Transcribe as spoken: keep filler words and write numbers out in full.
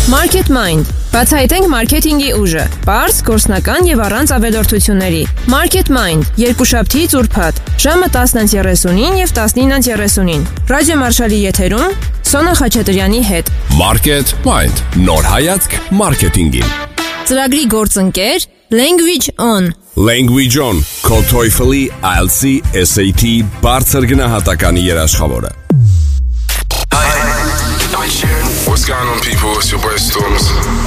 Market Mind. Բացահայտենք մարքեթինգի ուժը։ Պարզ, գործնական եւ առանց ավելորդությունների։ Market Mind. Երկուշաբթի ծուրփաթ։ Ժամը տասնը երեսունին եւ տասնինը երեսունին։ Ռադիո Մարշալի եթերում Սոնա Խաչատրյանի հետ։ Market Mind. Նոր հայացք մարքեթինգին։ Ծրագրի գործընկեր Language On. Language On. Քո TOEFL-ի, I E L T S-ի, S A T բարձր գնահատականի երաշխավորը։ What's going on, people? It's your boy Storms.